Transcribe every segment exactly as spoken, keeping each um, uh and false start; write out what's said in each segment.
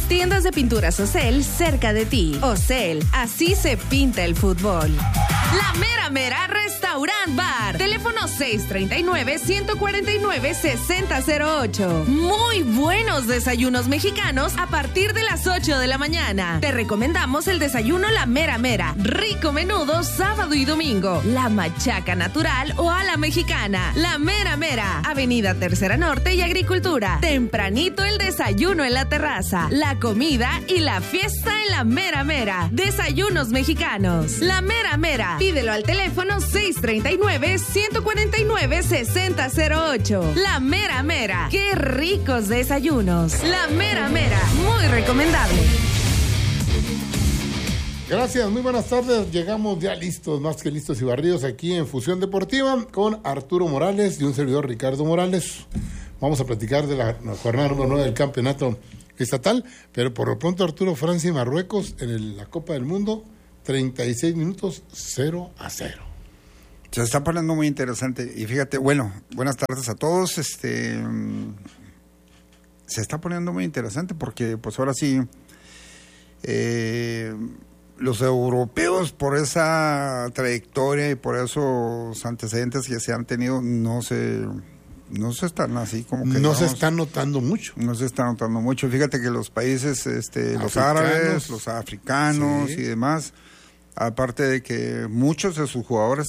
tiendas de pinturas Ocel cerca de ti. Ocel, así se pinta el fútbol. La Mera Mera Restaurant Bar. Teléfono seis tres nueve, uno cuatro nueve, seis cero cero ocho. Muy buenos desayunos mexicanos a partir de las ocho de la mañana. Te recomendamos el desayuno La Mera Mera. Rico menudo sábado y domingo. La machaca natural o a la mexicana. La Mera Mera. Avenida Tercera Norte y Agricultura. Tempranito el desayuno en la terraza. La comida y la fiesta en La Mera Mera. Desayunos mexicanos. La Mera Mera. Pídelo al teléfono seis tres nueve, uno cuatro nueve, seis cero cero ocho. La Mera Mera. ¡Qué ricos desayunos! La Mera Mera. Muy recomendable. Gracias, muy buenas tardes. Llegamos ya listos, más que listos y barridos aquí en Fusión Deportiva con Arturo Morales y un servidor Ricardo Morales. Vamos a platicar de la jornada número nueve del campeonato estatal, pero por lo pronto Arturo, Francia y Marruecos en el, la Copa del Mundo, treinta y seis minutos, cero a cero. Se está poniendo muy interesante y fíjate, bueno, buenas tardes a todos. Este se está poniendo muy interesante porque pues ahora sí eh, los europeos, por esa trayectoria y por esos antecedentes que se han tenido, no se no se están así como que no digamos, se están notando mucho. No se está notando mucho. Fíjate que los países, este, africanos, los árabes, los africanos, sí, y demás, aparte de que muchos de sus jugadores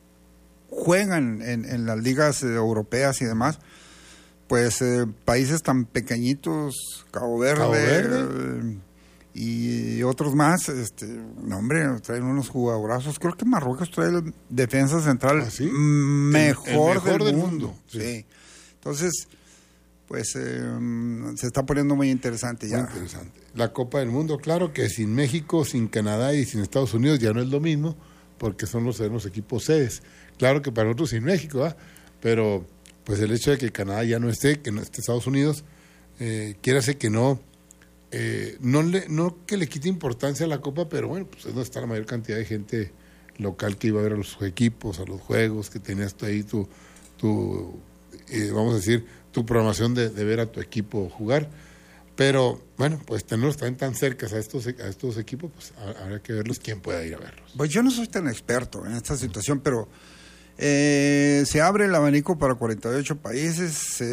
juegan en, en las ligas eh, europeas y demás, pues eh, países tan pequeñitos, Cabo Verde, Cabo Verde. Eh, y otros más, este, no hombre, traen unos jugadorazos. Creo que Marruecos trae el defensa central ¿Ah, sí? mejor, el, el mejor del, del mundo. mundo. Sí. Sí. Entonces, pues eh, se está poniendo muy interesante ya. Muy interesante. La Copa del Mundo, claro que sin México, sin Canadá y sin Estados Unidos ya no es lo mismo, porque son los, los equipos sedes. Claro que para nosotros sin México, ¿eh? Pero pues el hecho de que Canadá ya no esté, que no esté Estados Unidos, eh, quiere hacer que no, eh, no, le, no que le quite importancia a la Copa, pero bueno, pues es donde está la mayor cantidad de gente local que iba a ver a los equipos, a los juegos, que tenías tú ahí tu, tu eh, vamos a decir, tu programación de, de ver a tu equipo jugar. Pero, bueno, pues tenerlos también tan cerca a estos, a estos equipos, pues habrá que verlos, quién pueda ir a verlos. Pues yo no soy tan experto en esta situación, pero eh, se abre el abanico para cuarenta y ocho países,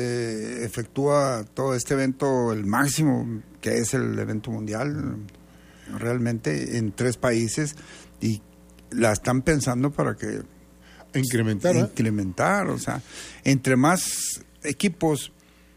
se efectúa todo este evento, el máximo, que es el evento mundial, realmente en tres países, y la están pensando para que... Incrementar, ¿eh? Incrementar, o sea, entre más equipos...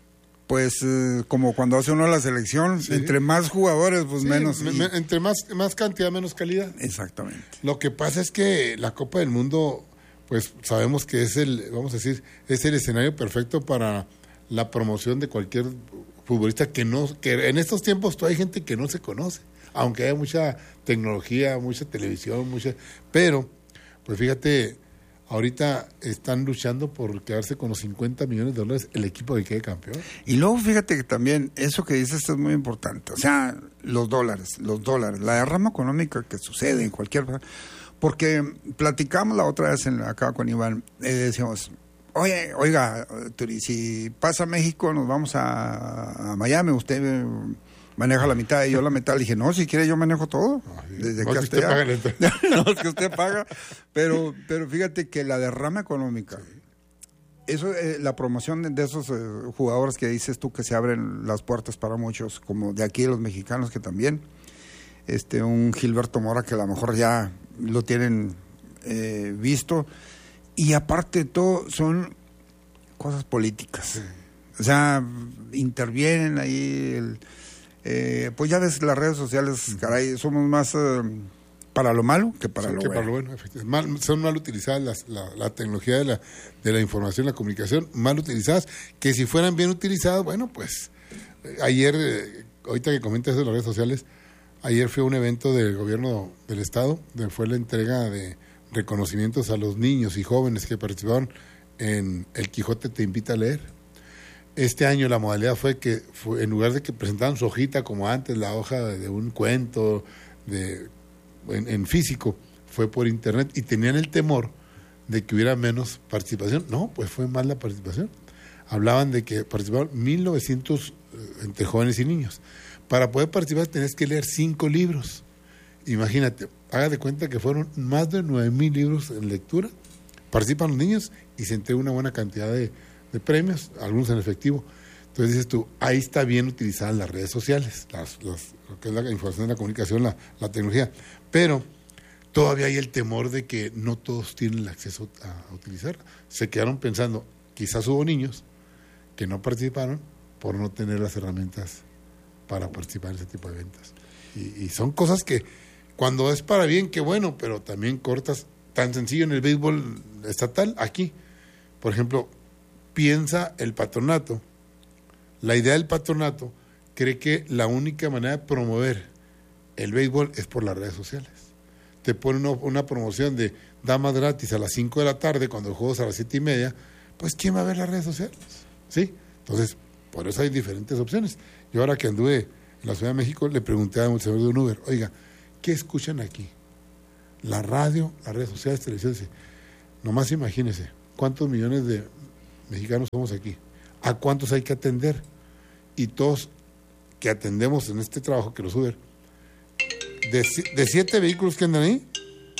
Pues eh, como cuando hace uno la selección, sí. Entre más jugadores, pues sí, menos. Me, me, entre más, más cantidad, menos calidad. Exactamente. Lo que pasa es que la Copa del Mundo, pues sabemos que es el, vamos a decir, es el escenario perfecto para la promoción de cualquier futbolista que no, que en estos tiempos todavía hay gente que no se conoce, aunque haya mucha tecnología, mucha televisión, mucha, pero, pues fíjate, ahorita están luchando por quedarse con los cincuenta millones de dólares el equipo que quede campeón. Y luego fíjate que también eso que dices es muy importante. O sea, los dólares, los dólares, la derrama económica que sucede en cualquier... Porque platicamos la otra vez en, acá con Iván, eh, decíamos, oye, oiga, Turi, si pasa México nos vamos a, a Miami, usted... Eh, maneja la mitad y yo la mitad. Le dije, no, si quiere yo manejo todo. Desde no, que usted paga. No, es que usted paga. Pero, pero fíjate que la derrama económica, sí. eso, eh, la promoción de, de esos eh, jugadores que dices tú que se abren las puertas para muchos, como de aquí los mexicanos que también, este, un Gilberto Mora que a lo mejor ya lo tienen eh, visto. Y aparte de todo, son cosas políticas. Sí. O sea, intervienen ahí el... Eh, pues ya ves las redes sociales, caray, somos más uh, para lo malo que para, sí, lo, que bueno. para lo bueno. Mal, son mal utilizadas las, la, la tecnología de la, de la información, la comunicación, mal utilizadas, que si fueran bien utilizadas, bueno, pues eh, ayer, eh, ahorita que comentas de las redes sociales, ayer fue un evento del gobierno del estado, donde fue la entrega de reconocimientos a los niños y jóvenes que participaron en El Quijote te invita a leer. Este año la modalidad fue que, fue, en lugar de que presentaran su hojita como antes, la hoja de un cuento de, en, en físico, fue por internet y tenían el temor de que hubiera menos participación. No, pues fue más la participación. Hablaban de que participaron mil novecientos entre jóvenes y niños. Para poder participar tenés que leer cinco libros. Imagínate, haga de cuenta que fueron más de nueve mil libros en lectura. Participan los niños y se entrega una buena cantidad de, de premios, algunos en efectivo. Entonces dices tú, ahí está bien utilizadas las redes sociales, las, las, lo que es la información, la comunicación, la, la tecnología. Pero todavía hay el temor de que no todos tienen el acceso a, a utilizarla. Se quedaron pensando, quizás hubo niños que no participaron por no tener las herramientas para participar en ese tipo de ventas. Y, y son cosas que cuando es para bien, qué bueno, pero también cortas, tan sencillo en el béisbol estatal, aquí. Por ejemplo, piensa el patronato, la idea del patronato cree que la única manera de promover el béisbol es por las redes sociales. Te pone una, una promoción de damas gratis a las cinco de la tarde cuando el juego es a las siete y media, pues ¿quién va a ver las redes sociales? ¿Sí? Entonces, por eso hay diferentes opciones. Yo ahora que anduve en la Ciudad de México, le pregunté a un señor de un Uber, oiga, ¿qué escuchan aquí? La radio, las redes sociales, televisión. Nomás imagínese, ¿cuántos millones de mexicanos somos aquí? ¿A cuántos hay que atender? Y todos que atendemos en este trabajo que los Uber, de, de siete vehículos que andan ahí,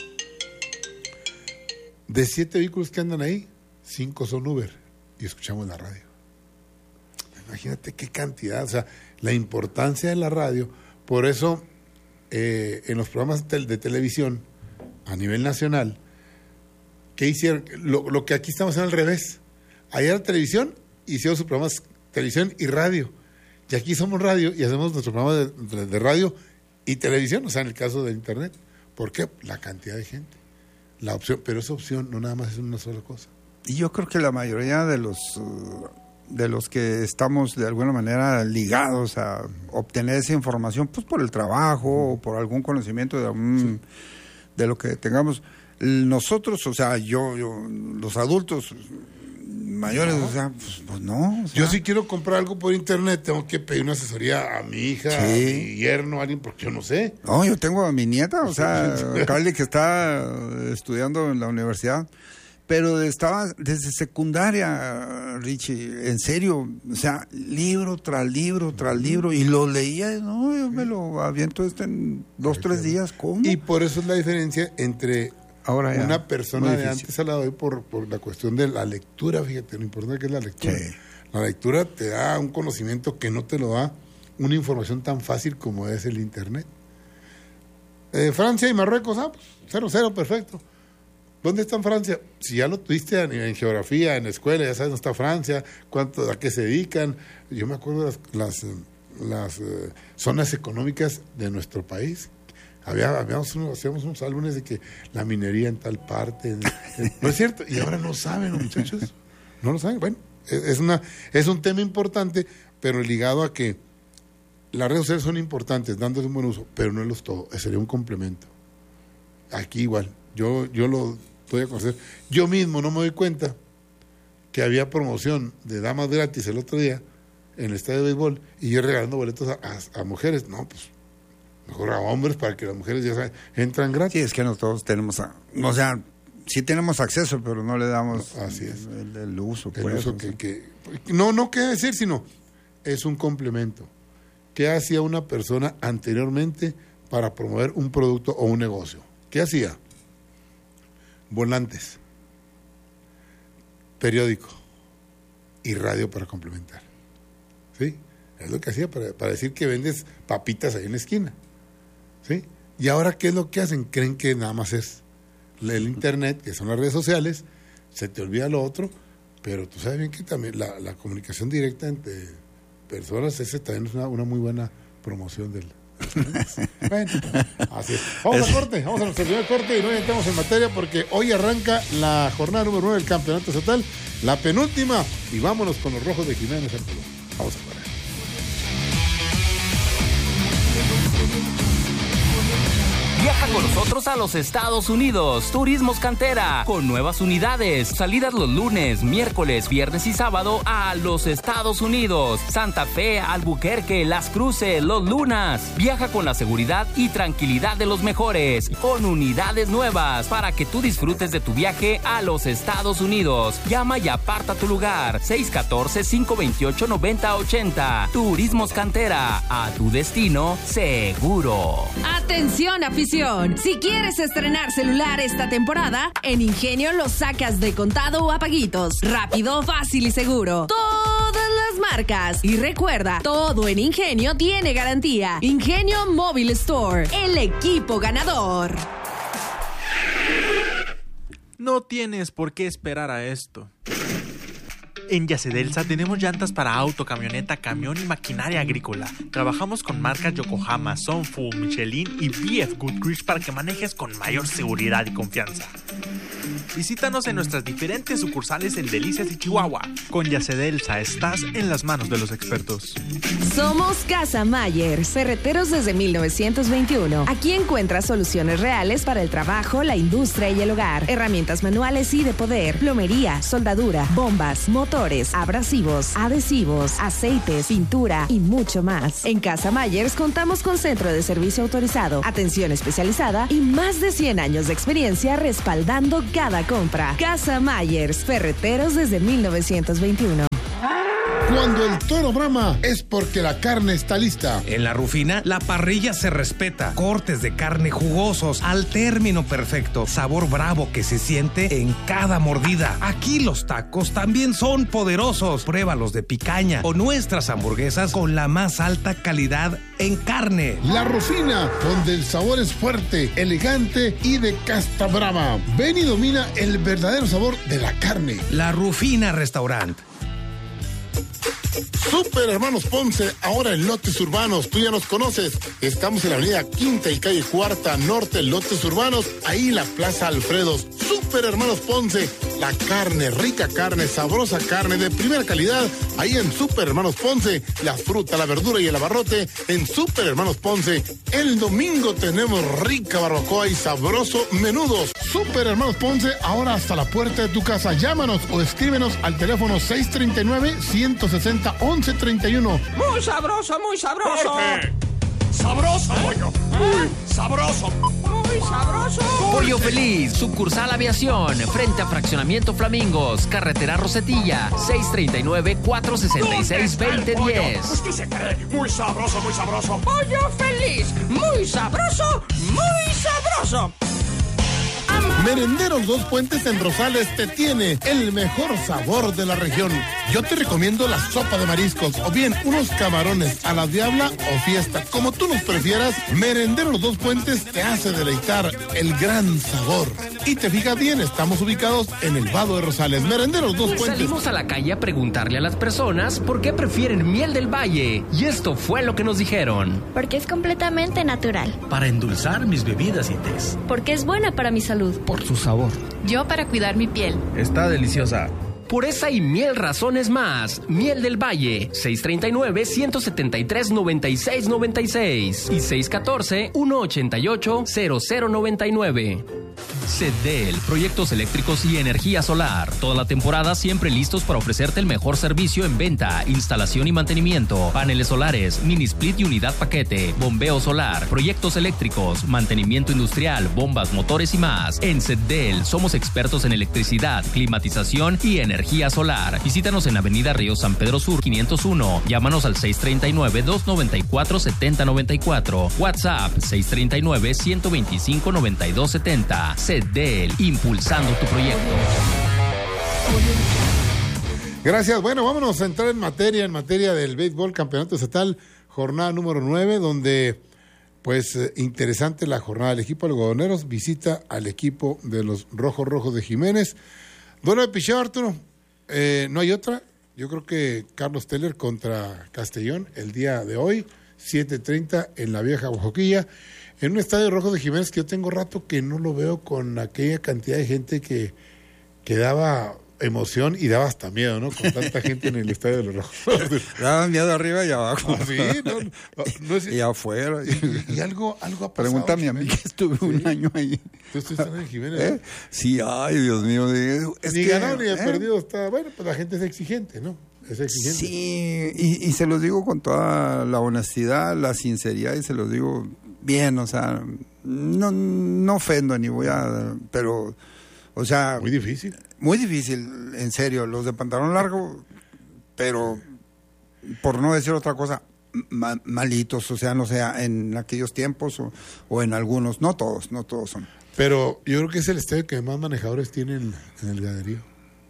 de siete vehículos que andan ahí, cinco son Uber y escuchamos la radio. Imagínate qué cantidad, o sea, la importancia de la radio. Por eso, eh, en los programas de, de televisión a nivel nacional, ¿qué hicieron? Lo, lo que aquí estamos haciendo al revés. Allá la televisión hicieron sus programas televisión y radio. Y aquí somos radio y hacemos nuestro programa de, de, de radio y televisión, o sea, en el caso de internet. ¿Por qué? La cantidad de gente. La opción, pero esa opción no nada más es una sola cosa. Y yo creo que la mayoría de los de los que estamos de alguna manera ligados a obtener esa información, pues por el trabajo o por algún conocimiento de algún, sí. de lo que tengamos, nosotros, o sea, yo, yo los adultos mayores, no. o sea, pues, pues no. O sea, yo si quiero comprar algo por internet, tengo que pedir una asesoría a mi hija, sí. a mi yerno, a alguien, porque yo no sé. No, yo tengo a mi nieta, o sea, Carly, que está estudiando en la universidad, pero estaba desde secundaria, Richie, en serio, o sea, libro tras libro tras libro, y lo leía, no, yo me lo aviento este en dos, tres días, ¿cómo? Y por eso es la diferencia entre ahora ya, una persona de antes a la de hoy por, por la cuestión de la lectura, fíjate, lo importante que es la lectura. Sí. La lectura te da un conocimiento que no te lo da una información tan fácil como es el internet. Eh, Francia y Marruecos, ah, pues, cero, cero, perfecto. ¿Dónde está Francia? Si ya lo tuviste en geografía, en la escuela, ya sabes dónde está Francia, cuánto, a qué se dedican. Yo me acuerdo de las, las, las uh, zonas económicas de nuestro país. Había, habíamos unos, hacíamos unos álbumes de que la minería en tal parte. En, en, ¿no es cierto? Y ahora no saben los muchachos. No lo saben. Bueno, es, es, una, es un tema importante, pero ligado a que las redes sociales son importantes, dándole un buen uso, pero no es todo. Sería un complemento. Aquí igual. Yo, yo lo doy a conocer. Yo mismo no me doy cuenta que había promoción de damas gratis el otro día en el estadio de béisbol y yo regalando boletos a, a, a mujeres. No, pues mejor a hombres para que las mujeres ya saben, entran gratis. Sí, es que nosotros tenemos, a, o sea, sí tenemos acceso, pero no le damos no, así es. el, el uso. El pues, uso que, que, no, no qué decir, sino es un complemento. ¿Qué hacía una persona anteriormente para promover un producto o un negocio? ¿Qué hacía? Volantes, periódico y radio para complementar. ¿Sí? Es lo que hacía para, para decir que vendes papitas ahí en la esquina. ¿Sí? Y ahora, ¿qué es lo que hacen? Creen que nada más es el internet, que son las redes sociales, se te olvida lo otro, pero tú sabes bien que también la, la comunicación directa entre personas, ese también es una, una muy buena promoción del... Bueno, así es. Vamos al corte, vamos a nuestro primer corte y no entramos en materia porque hoy arranca la jornada número nueve del campeonato estatal, la penúltima, y vámonos con los rojos de Jiménez en Colón. Vamos a correr. Viaja con nosotros nosotros a los Estados Unidos. Turismos Cantera, con nuevas unidades. Salidas los lunes, miércoles, viernes y sábado a los Estados Unidos. Santa Fe, Albuquerque, Las Cruces, Los Lunas. Viaja con la seguridad y tranquilidad de los mejores, con unidades nuevas para que tú disfrutes de tu viaje a los Estados Unidos. Llama y aparta tu lugar. seis uno cuatro, cinco dos ocho, nueve cero ocho cero. Turismos Cantera, a tu destino seguro. Atención, afición. Si quieres estrenar celular esta temporada, en Ingenio lo sacas de contado o a paguitos. Rápido, fácil y seguro. Todas las marcas. Y recuerda, todo en Ingenio tiene garantía. Ingenio Mobile Store, el equipo ganador. No tienes por qué esperar a esto. En Yacedelsa tenemos llantas para auto, camioneta, camión y maquinaria agrícola. Trabajamos con marcas Yokohama, Sunfu, Michelin y B F Goodrich para que manejes con mayor seguridad y confianza. Visítanos en nuestras diferentes sucursales en Delicias y Chihuahua. Con Yacedelsa estás en las manos de los expertos. Somos Casa Myers, ferreteros desde mil novecientos veintiuno. Aquí encuentras soluciones reales para el trabajo, la industria y el hogar. Herramientas manuales y de poder, plomería, soldadura, bombas, motores, abrasivos, adhesivos, aceites, pintura y mucho más. En Casa Myers contamos con centro de servicio autorizado, atención especializada y más de cien años de experiencia respaldando cada compra. Casa Myers, ferreteros desde mil novecientos veintiuno. Cuando el toro brama es porque la carne está lista. En La Rufina, la parrilla se respeta. Cortes de carne jugosos al término perfecto. Sabor bravo que se siente en cada mordida. Aquí los tacos también son poderosos. Pruébalos de picaña o nuestras hamburguesas con la más alta calidad en carne. La Rufina, donde el sabor es fuerte, elegante y de casta brava. Ven y domina el verdadero sabor de la carne. La Rufina Restaurant. Super Hermanos Ponce, ahora en Lotes Urbanos, tú ya nos conoces. Estamos en la avenida Quinta y calle Cuarta Norte, Lotes Urbanos, ahí la Plaza Alfredos. Super Hermanos Ponce, la carne, rica carne, sabrosa carne de primera calidad, ahí en Super Hermanos Ponce. La fruta, la verdura y el abarrote en Super Hermanos Ponce. El domingo tenemos rica barbacoa y sabroso menudos. Super Hermanos Ponce, ahora hasta la puerta de tu casa. Llámanos o escríbenos al teléfono seis tres nueve, uno seis cero, once treinta y uno. Muy sabroso, muy sabroso. Corte. Sabroso, pollo. Muy sabroso. Muy sabroso. Pollo Feliz, sucursal Aviación, frente a Fraccionamiento Flamingos, carretera Rosetilla, seis tres nueve, cuatro seis seis, dos cero uno cero. Pues que se cree. Muy sabroso, muy sabroso. Pollo Feliz, muy sabroso, muy sabroso. Merenderos Dos Puentes en Rosales te tiene el mejor sabor de la región. Yo te recomiendo la sopa de mariscos o bien unos camarones a la diabla o fiesta. Como tú nos prefieras, Merenderos Dos Puentes te hace deleitar el gran sabor. Y te fijas bien, estamos ubicados en el Vado de Rosales. Merenderos Dos Puentes. Salimos a la calle a preguntarle a las personas por qué prefieren miel del valle. Y esto fue lo que nos dijeron. Porque es completamente natural. Para endulzar mis bebidas y tés. Porque es buena para mi salud. Por su sabor. Yo para cuidar mi piel. Está deliciosa. Por esa y mil razones más. Miel del Valle, seis tres nueve, uno siete tres, nueve seis nueve seis y seis uno cuatro, uno ocho ocho, cero cero nueve nueve. Cedel, proyectos eléctricos y energía solar. Toda la temporada siempre listos para ofrecerte el mejor servicio en venta, instalación y mantenimiento. Paneles solares, mini split y unidad paquete, bombeo solar, proyectos eléctricos, mantenimiento industrial, bombas, motores y más. En Cedel somos expertos en electricidad, climatización y energía solar. Visítanos en Avenida Río San Pedro Sur quinientos uno. Llámanos al seis tres nueve, dos nueve cuatro, siete cero nueve cuatro. WhatsApp seis tres nueve, uno dos cinco, nueve dos siete cero. Cedel, impulsando tu proyecto. Gracias. Bueno, vámonos a entrar en materia, en materia del béisbol, campeonato estatal, jornada número nueve, donde, pues, eh, interesante la jornada. El equipo de los algodoneros visita al equipo de los Rojos Rojos de Jiménez. Duelo de picheo, Arturo. Eh, no hay otra. Yo creo que Carlos Teller contra Castellón el día de hoy, siete treinta en la vieja Oaxaquilla. En un estadio Rojo de Jiménez que yo tengo rato que no lo veo con aquella cantidad de gente que, que daba emoción y daba hasta miedo, ¿no? Con tanta gente en el Estadio de los Rojos. Daba miedo arriba y abajo. Ah, sí, no, no, no es, y afuera. Y, y algo, algo ha pasado. Pregúntame a mí que estuve sí. un año ahí. ¿Tú estuviste en Jiménez? ¿Eh? Sí, ay, Dios mío. Es ni que, ganado ni ha ¿eh? perdido. Está, bueno, pues la gente es exigente, ¿no? Es exigente. Sí, y, y se los digo con toda la honestidad, la sinceridad, y se los digo bien, o sea, no, no ofendo ni voy a... Pero, o sea... Muy difícil. Muy difícil, en serio. Los de pantalón largo, pero, por no decir otra cosa, ma, malitos, o sea, no sea en aquellos tiempos o, o en algunos, no todos, no todos son. Pero yo creo que es el estadio que más manejadores tienen en el Graderío.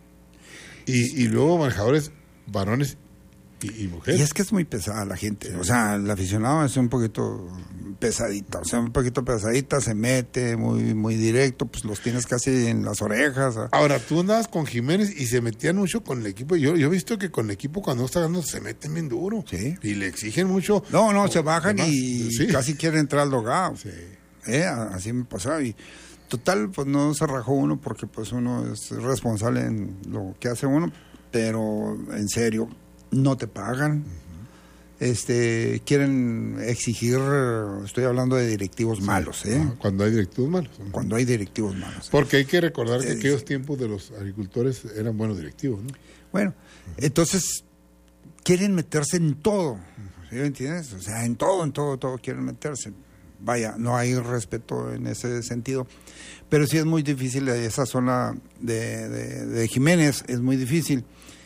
Y, y luego manejadores varones y, y mujeres. Y es que es muy pesada la gente, o sea, el aficionado es un poquito pesadita, o sea, un poquito pesadita, se mete muy muy directo, pues los tienes casi en las orejas. Ahora, tú andabas con Jiménez y se metían mucho con el equipo. Yo, yo he visto que con el equipo cuando está ganando se meten bien duro. Sí. Y le exigen mucho. No, no, se bajan demás, y sí. casi quieren entrar al dogado. Sí. Eh, así me pasaba y total, pues no se rajó uno porque pues uno es responsable en lo que hace uno, pero en serio, no te pagan. Uh-huh. Este, quieren exigir, estoy hablando de directivos sí. malos, ¿eh? Ah, cuando hay directivos malos. Uh-huh. Cuando hay directivos malos. ¿eh? Porque hay que recordar que eh, aquellos tiempos de los agricultores eran buenos directivos, ¿no? Bueno, uh-huh. entonces quieren meterse en todo, ¿sí me entiendes? O sea, en todo, en todo, todo quieren meterse. Vaya, no hay respeto en ese sentido, pero sí es muy difícil esa zona de, de, de Jiménez, es muy difícil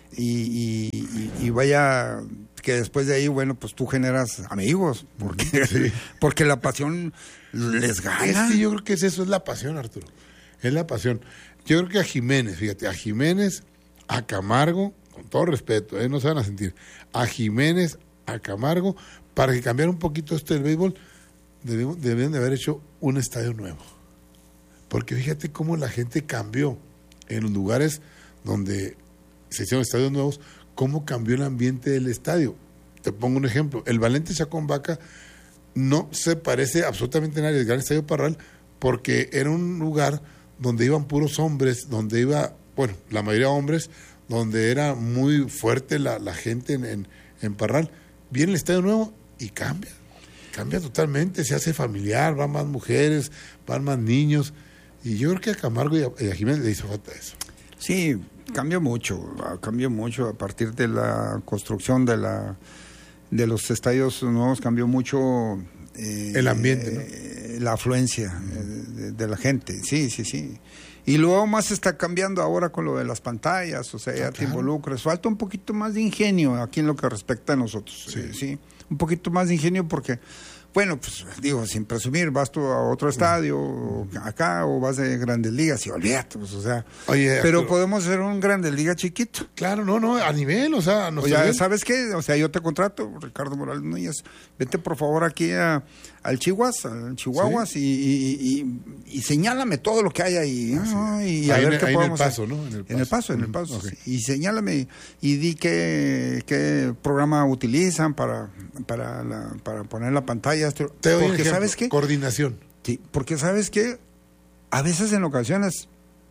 y, y, y vaya que después de ahí, bueno, pues tú generas amigos, porque, sí. porque la pasión les gana. Es que yo creo que es eso, es la pasión, Arturo, es la pasión. Yo creo que a Jiménez, fíjate, a Jiménez, a Camargo, con todo respeto, ¿eh? No se van a sentir, a Jiménez, a Camargo, para que cambiara un poquito esto del béisbol, debían de haber hecho un estadio nuevo. Porque fíjate cómo la gente cambió en los lugares donde se hicieron estadios nuevos, cómo cambió el ambiente del estadio. Te pongo un ejemplo. El Valente Chacón Vaca no se parece absolutamente a nadie del Gran Estadio Parral porque era un lugar donde iban puros hombres, donde iba, bueno, la mayoría hombres, donde era muy fuerte la, la gente en, en, en Parral. Viene el estadio nuevo y cambia. Cambia totalmente, se hace familiar, van más mujeres, van más niños. Y yo creo que a Camargo y a, y a Jiménez le hizo falta eso. Sí, cambió mucho, cambió mucho a partir de la construcción de la de los estadios nuevos, cambió mucho eh, el ambiente, eh, ¿no? La afluencia mm. de, de la gente, sí, sí, sí. Y luego más está cambiando ahora con lo de las pantallas, o sea, ya ah, te claro. involucras. Falta un poquito más de ingenio aquí en lo que respecta a nosotros, sí, eh, sí. Un poquito más de ingenio porque, bueno, pues digo, sin presumir, vas tú a otro estadio, uh-huh. acá, o vas de Grandes Ligas y olvídate, pues, o sea, Oye, pero, pero podemos hacer un Grandes Ligas chiquito. Claro, no, no, a nivel, o sea, no o ya, ¿sabes qué? O sea, yo te contrato, Ricardo Morales Núñez, vete por favor aquí a, al Chihuahuas, al Chihuahuas ¿sí? y, y, y, y señálame todo lo que hay ahí, ah, sí. y a ahí ver en, qué ahí podemos en el paso, hacer. ¿no? En el paso, en el paso, en el paso, okay. sí. Y señálame y di qué, qué programa utilizan para, para, la, para poner la pantalla. Te doy porque, ejemplo, ¿sabes qué? Coordinación. Sí, porque, ¿sabes qué? A veces en ocasiones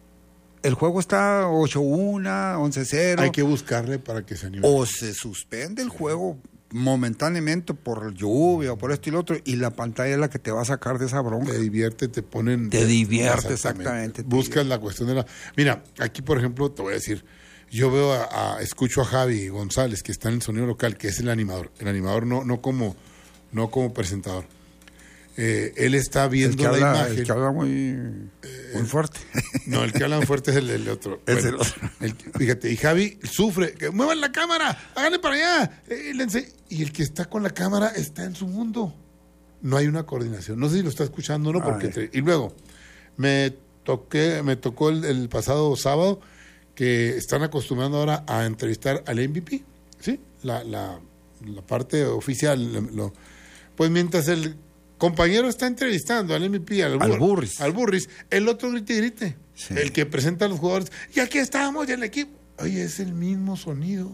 el juego está ocho uno, once cero. Hay que buscarle para que se anime. O se suspende el juego momentáneamente por lluvia o por esto y lo otro, y la pantalla es la que te va a sacar de esa bronca. Te divierte, te ponen... Te divierte, exactamente. exactamente. Buscas la cuestión de la... Mira, aquí por ejemplo te voy a decir, yo veo a, a escucho a Javi González, que está en el sonido local, que es el animador. El animador no, no como, no como presentador. Eh, él está viendo habla, la imagen. El que habla muy, eh, muy fuerte. No, el que habla muy fuerte es el, el otro. Es bueno, el otro. El, fíjate, y Javi sufre, que muevan la cámara, háganle para allá. Eh, y el que está con la cámara está en su mundo. No hay una coordinación. No sé si lo está escuchando o no, porque te, y luego me toqué, me tocó el, el pasado sábado que están acostumbrando ahora a entrevistar al M V P, ¿sí? La, la, la parte oficial. Lo, pues mientras el compañero está entrevistando al M V P, al, al Burris. Al Burris, el otro grite y grite. Sí. El que presenta a los jugadores. Y aquí estamos, y el equipo. Oye, es el mismo sonido.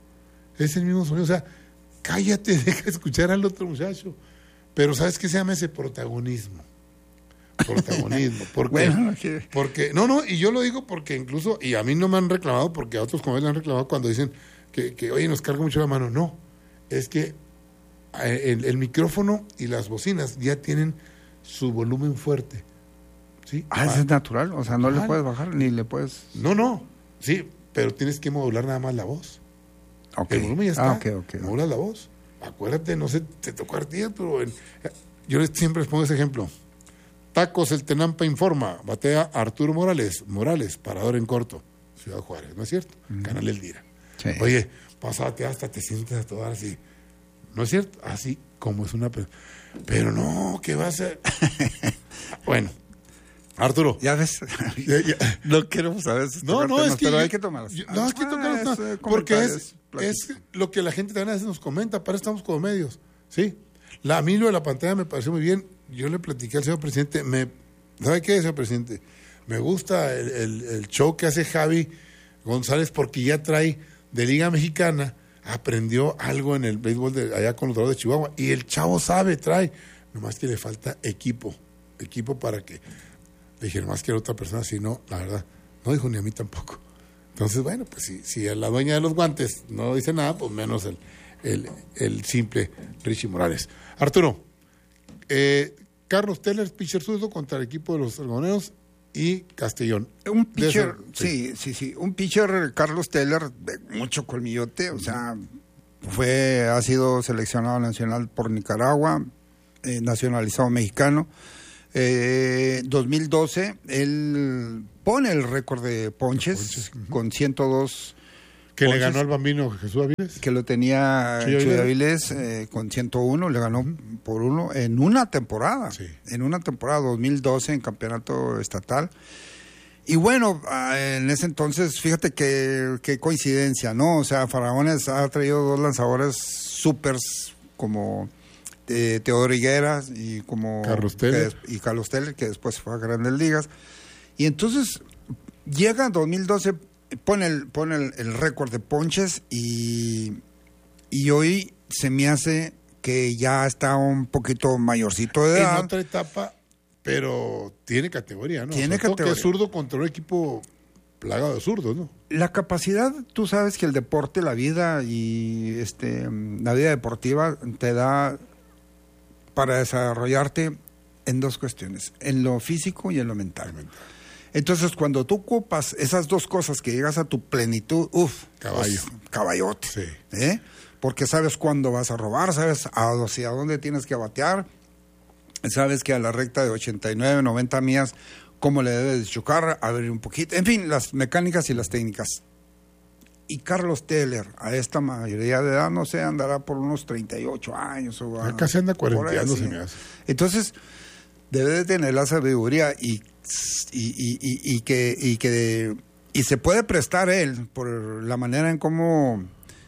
Es el mismo sonido. O sea, cállate, deja escuchar al otro muchacho. Pero ¿sabes qué se llama ese protagonismo? Protagonismo. Porque, bueno, que... porque, no, no, y yo lo digo porque incluso, y a mí no me han reclamado, porque a otros como él le han reclamado cuando dicen que, que oye, nos carga mucho la mano. No, es que el, el micrófono y las bocinas ya tienen su volumen fuerte. ¿Sí? Ah, eso es natural, o sea, no Ajá. le puedes bajar ni le puedes... No, no, sí, pero tienes que modular nada más la voz. Okay. El volumen ya está, ah, okay, okay, modulas okay. la voz. Acuérdate, no sé, te tocó a ti, pero en, yo les, siempre les pongo ese ejemplo. Tacos El Tenampa informa, batea Arturo Morales, Morales, parador en corto, Ciudad Juárez, ¿no es cierto? Mm. Canal El Dira. Sí. Oye, pásate hasta te sientes a toda así. ¿No es cierto? Así como es una... Pero no, ¿qué va a ser? Bueno, Arturo. Ya ves, ya, ya. no queremos saber. No, no, es que... Pero yo, hay que tomarlas. Yo, no, es que tocarlas, ah, porque es, es lo que la gente también a veces nos comenta, para eso estamos como medios, ¿sí? La, a mí lo de la pantalla me pareció muy bien. Yo le platiqué al señor presidente, me, ¿sabe qué, señor presidente? Me gusta el, el, el show que hace Javi González porque ya trae de Liga Mexicana, aprendió algo en el béisbol de allá con los Dorados de Chihuahua, y el chavo sabe, trae, nomás que le falta equipo, equipo para que, le dije, nomás quiero otra persona, si no, la verdad, no dijo ni a mí tampoco. Entonces, bueno, pues si, si la dueña de los guantes no dice nada, pues menos el, el, el simple Richie Morales. Arturo, eh, Carlos Teller, pitcher zurdo contra el equipo de los algodoneros y Castellón. Un pitcher, sí, sí, sí, un pitcher, Carlos Teller, de mucho colmillote, o sea, fue, ha sido seleccionado nacional por Nicaragua, eh, nacionalizado mexicano. Eh, dos mil doce, él pone el récord de ponches, ponches uh-huh. con ciento dos que ponches, le ganó al bambino Jesús Avilés, que lo tenía Chuy Avilés eh, con ciento uno, le ganó uh-huh. por uno en una temporada, sí. en una temporada dos mil doce en campeonato estatal. Y bueno, en ese entonces, fíjate que, que coincidencia, ¿no? O sea, Faraones ha traído dos lanzadores súpers como eh, Teodoro Higueras y como Carlos Teller. Que, y Carlos Teller, que después fue a Grandes Ligas. Y entonces llega en dos mil doce, pone el, pone el, el récord de ponches y, y hoy se me hace que ya está un poquito mayorcito de edad. En otra etapa, pero tiene categoría, ¿no? Tiene categoría. Que es zurdo contra un equipo plagado de zurdos, ¿no? La capacidad, tú sabes que el deporte, la vida y este la vida deportiva te da para desarrollarte en dos cuestiones, en lo físico y en lo mental. Entonces, cuando tú ocupas esas dos cosas que llegas a tu plenitud, uff, caballo, pues, caballote, sí. ¿eh? Porque sabes cuándo vas a robar, sabes hacia dónde tienes que batear, sabes que a la recta de ochenta y nueve, noventa millas, cómo le debes chocar, abrir un poquito, en fin, las mecánicas y las técnicas. Y Carlos Teller, a esta mayoría de edad, no sé, andará por unos treinta y ocho años. O a, casi anda cuarenteando, se me hace. Entonces, debe de tener la sabiduría y, y, y, y, y que, y, que, y se puede prestar él, por la manera en cómo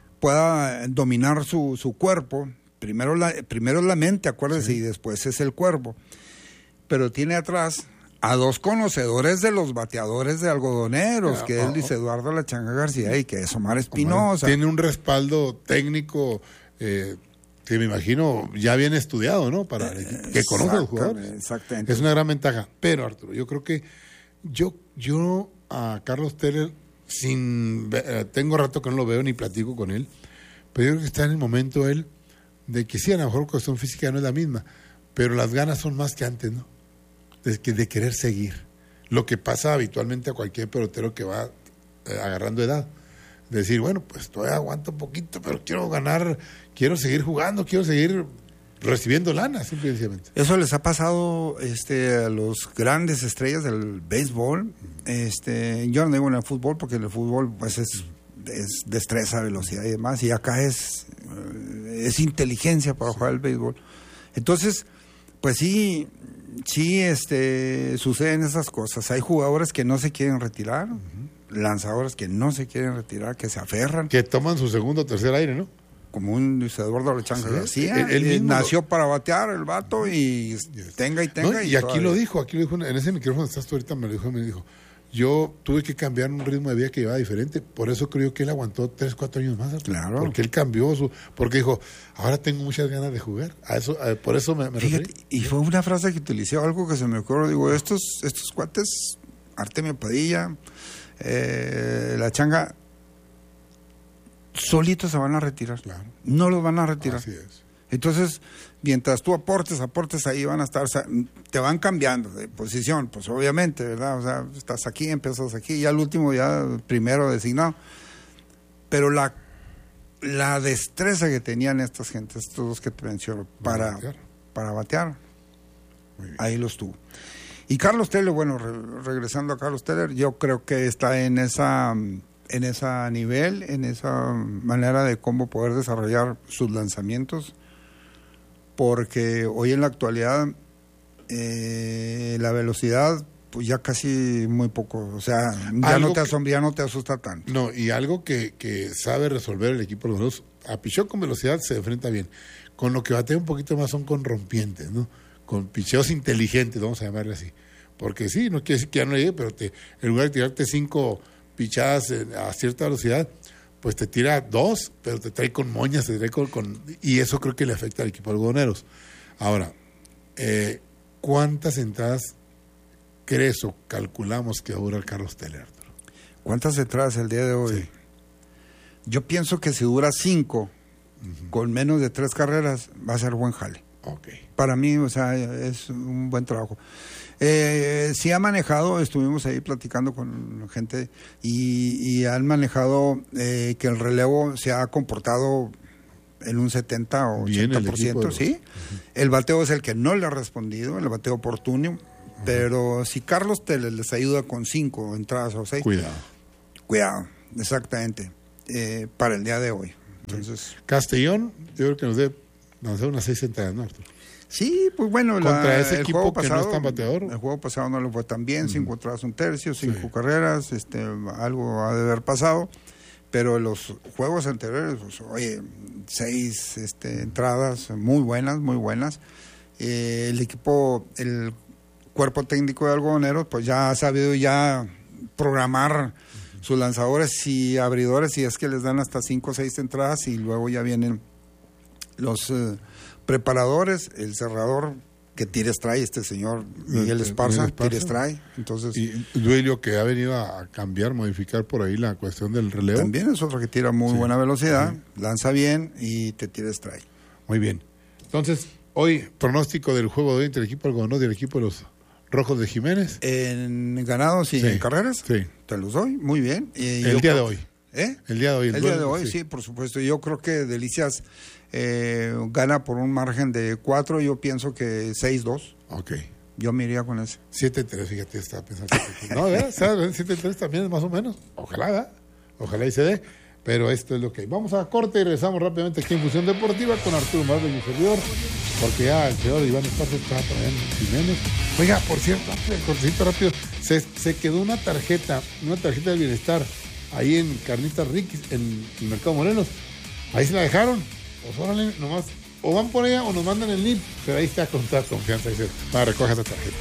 pueda dominar su, su cuerpo. Primero la, primero la mente, acuérdese, sí. y después es el cuerpo. Pero tiene atrás a dos conocedores de los bateadores de algodoneros, ah, que es Luis Eduardo La Changa García y que es Omar Espinosa. Tiene un respaldo técnico eh, que me imagino ya bien estudiado, ¿no? Para eh, que conozca a los jugadores. Exactamente. Es una gran ventaja. Pero, Arturo, yo creo que yo, yo a Carlos Teller, sin eh, tengo rato que no lo veo ni platico con él, pero yo creo que está en el momento él de que sí, a lo mejor cuestión física no es la misma, pero las ganas son más que antes, ¿no? De, que, de querer seguir. Lo que pasa habitualmente a cualquier pelotero que va eh, agarrando edad. Decir, bueno, pues todavía aguanto un poquito, pero quiero ganar, quiero seguir jugando, quiero seguir recibiendo lana, simplemente. Eso les ha pasado este, a los grandes estrellas del béisbol. Este, yo no digo en el fútbol, porque en el fútbol pues es, es destreza, velocidad y demás, y acá es, es inteligencia para jugar el béisbol. Entonces, pues sí, sí este, suceden esas cosas. Hay jugadores que no se quieren retirar, uh-huh. lanzadores que no se quieren retirar, que se aferran. Que toman su segundo o tercer aire, ¿no? Como un Luis Eduardo La Changa García. Él, él mismo nació lo... para batear el vato y yes. tenga y tenga. No, y, y aquí lo dijo, aquí lo dijo, en ese micrófono estás tú ahorita, me lo dijo, me dijo, yo tuve que cambiar un ritmo de vida que llevaba diferente. Por eso creo que él aguantó tres, cuatro años más. Claro. Porque él cambió su... Porque dijo, ahora tengo muchas ganas de jugar. A eso, a, por eso me, me Fíjate, referí. y fue una frase que utilicé, algo que se me ocurrió. Digo, estos, estos cuates, Artemio Padilla, eh, La Changa, solitos se van a retirar. Claro. No los van a retirar. Así es. Entonces, mientras tú aportes, aportes, ahí van a estar, o sea, te van cambiando de posición, pues obviamente, ¿verdad? O sea, estás aquí, empiezas aquí, y al último ya primero designado. Pero la, la destreza que tenían estas gentes, estos dos que te menciono, para batear, para batear ahí los tuvo. Y Carlos Teller, bueno, re, regresando a Carlos Teller, yo creo que está en esa... en ese nivel, en esa manera de cómo poder desarrollar sus lanzamientos, porque hoy en la actualidad eh, la velocidad pues ya casi muy poco, o sea, ya no te asombra, ya no te asusta tanto. No, y algo que, que sabe resolver el equipo de los dos, a picheo con velocidad se enfrenta bien, con lo que batea un poquito más son con rompientes, ¿no? Con picheos inteligentes, vamos a llamarle así, porque sí, no quiere decir que ya no llegue, pero te, en lugar de tirarte cinco pichadas a cierta velocidad, pues te tira dos, pero te trae con moñas, te trae con, con y eso creo que le afecta al equipo de algodoneros. Ahora, eh, ¿cuántas entradas crees o calculamos que va a durar Carlos Teller, Arturo? ¿Cuántas entradas el día de hoy? Sí. Yo pienso que si dura cinco, uh-huh, con menos de tres carreras, va a ser buen jale. Okay. Para mí, o sea, es un buen trabajo. Eh, sí ha manejado, estuvimos ahí platicando con gente y, y han manejado eh, que el relevo se ha comportado en un setenta o ochenta por ciento, ¿sí? Uh-huh. El bateo es el que no le ha respondido, el bateo oportuno, uh-huh, pero si Carlos Teller les ayuda con cinco entradas o seis, cuidado. Cuidado, exactamente, eh, para el día de hoy. Entonces, Castellón, yo creo que nos debe, nos debe unas seis entradas, ¿no, Arturo? Sí, pues bueno, contra la, ese el equipo juego que pasado, no es tan bateador. El juego pasado no le fue tan bien, mm. cinco entradas, un tercio, cinco sí. carreras, este, algo ha de haber pasado, pero los juegos anteriores, pues, oye, seis este, entradas muy buenas, muy buenas. Eh, el equipo, el cuerpo técnico de algodoneros, pues ya ha sabido ya programar uh-huh. sus lanzadores y abridores, y es que les dan hasta cinco o seis entradas y luego ya vienen los eh, preparadores, el cerrador que tires trae, este señor Miguel Esparza, Miguel Esparza. tires trae. Entonces, y Duilio, que ha venido a cambiar, modificar por ahí la cuestión del relevo. También es otro que tira muy sí. buena velocidad, sí. lanza bien y te tires trae. Muy bien. Entonces, hoy, pronóstico del juego de hoy entre el equipo algodonero y el equipo de los Rojos de Jiménez. En ganados y sí. en carreras, sí. te los doy, muy bien. Y el día creo, de hoy. ¿Eh? El día de hoy. El, el día de hoy, sí. sí, por supuesto. Yo creo que Delicias eh, gana por un margen de cuatro, yo pienso que seis dos. Ok. Yo me iría con ese. siete tres, fíjate, estaba pensando. No, ¿verdad? siete tres también es más o menos. Ojalá, ¿verdad? Ojalá y se dé. Pero esto es lo que hay. Vamos a corte y regresamos rápidamente aquí en Fusión Deportiva con Arturo Marvel y servidor, porque ya el señor Iván Esparza está también en Jiménez. Oiga, por cierto, cortecito rápido, se, se quedó una tarjeta, una tarjeta de bienestar ahí en Carnitas Riquis, en el Mercado Morelos. Ahí se la dejaron. Pues órale, nomás, o van por ella o nos mandan el link, pero ahí está con toda confianza, dice, para recoger esa tarjeta.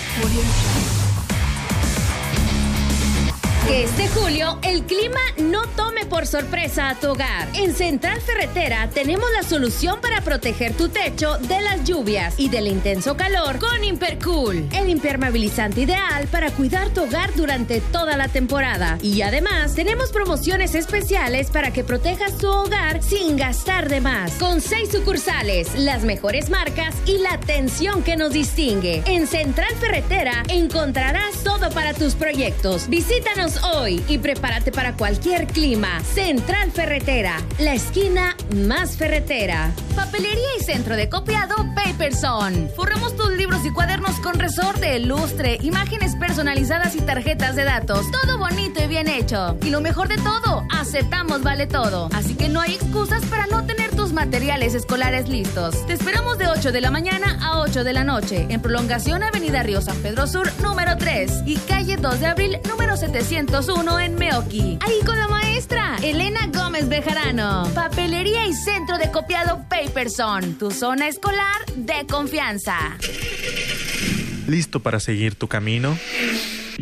Que este julio el clima no tome por sorpresa a tu hogar. En Central Ferretera tenemos la solución para proteger tu techo de las lluvias y del intenso calor con Impercool, el impermeabilizante ideal para cuidar tu hogar durante toda la temporada. Y además tenemos promociones especiales para que protejas tu hogar sin gastar de más. Con seis sucursales, las mejores marcas y la atención que nos distingue. En Central Ferretera encontrarás todo para tus proyectos. Visítanos hoy y prepárate para cualquier clima. Central Ferretera, la esquina más ferretera. Papelería y centro de copiado Paperson. Forramos tus libros y cuadernos con resorte, lustre, imágenes personalizadas y tarjetas de datos. Todo bonito y bien hecho. Y lo mejor de todo, aceptamos vale todo. Así que no hay excusas para no tener tus materiales escolares listos. Te esperamos de ocho de la mañana a ocho de la noche en prolongación Avenida Río San Pedro Sur número tres y calle dos de abril número setecientos uno en Meoqui. Ahí con la maestra Elena Gómez Bejarano. Papelería y centro de copiado Paperson, tu zona escolar de confianza. ¿Listo para seguir tu camino?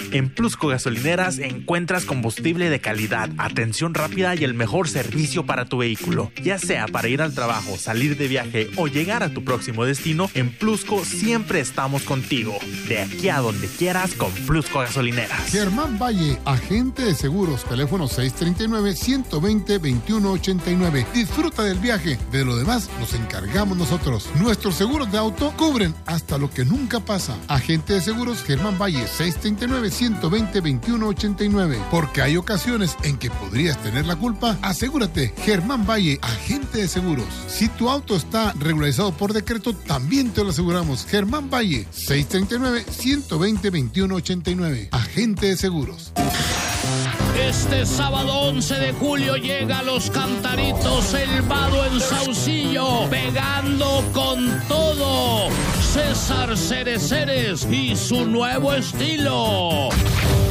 En Plusco Gasolineras encuentras combustible de calidad, atención rápida y el mejor servicio para tu vehículo. Ya sea para ir al trabajo, salir de viaje o llegar a tu próximo destino, en Plusco siempre estamos contigo. De aquí a donde quieras con Plusco Gasolineras. Germán Valle, agente de seguros, teléfono seis treinta y nueve, ciento veinte, veintiuno ochenta y nueve. Disfruta del viaje, de lo demás nos encargamos nosotros. Nuestros seguros de auto cubren hasta lo que nunca pasa. Agente de seguros Germán Valle, seis treinta y nueve, ciento veinte, veintiuno ochenta y nueve. Porque hay ocasiones en que podrías tener la culpa. Asegúrate, Germán Valle, agente de seguros. Si tu auto está regularizado por decreto, también te lo aseguramos. Germán Valle, seis treinta y nueve, ciento veinte, veintiuno ochenta y nueve. Agente de seguros. Este sábado once de julio llega a Los Cantaritos el Vado en Saucillo, pegando con todo. César Cereceres y su nuevo estilo.